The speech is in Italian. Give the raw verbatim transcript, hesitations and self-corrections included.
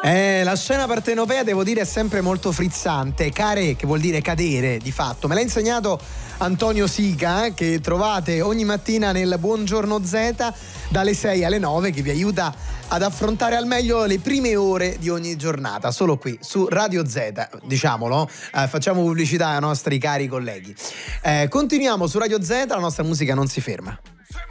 Eh, la scena partenopea devo dire è sempre molto frizzante. Care, che vuol dire cadere di fatto, me l'ha insegnato Antonio Sica, eh, che trovate ogni mattina nel Buongiorno Z dalle sei alle nove, che vi aiuta ad affrontare al meglio le prime ore di ogni giornata, solo qui su Radio Z, diciamolo, eh, facciamo pubblicità ai nostri cari colleghi. Eh, continuiamo su Radio Z, la nostra musica non si ferma.